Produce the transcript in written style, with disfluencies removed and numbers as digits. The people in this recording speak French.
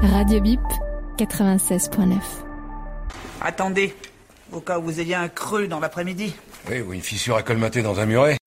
Radio Bip 96.9. Attendez, au cas où vous ayez un creux dans l'après-midi. Oui, ou une fissure à colmater dans un muret.